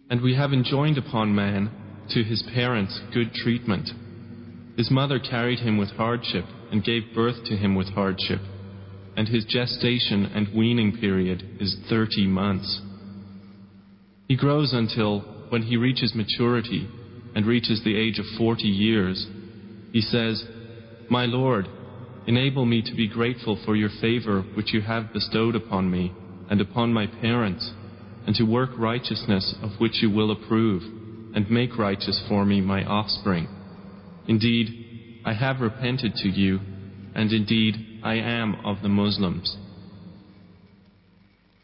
And we have enjoined upon man, to his parents, good treatment. His mother carried him with hardship and gave birth to him with hardship, and his gestation and weaning period is 30 months. He grows until, when he reaches maturity and reaches the age of 40 years, he says, "My Lord, enable me to be grateful for your favor which you have bestowed upon me and upon my parents, and to work righteousness of which you will approve, and make righteous for me my offspring. Indeed, I have repented to you, and indeed I am of the Muslims."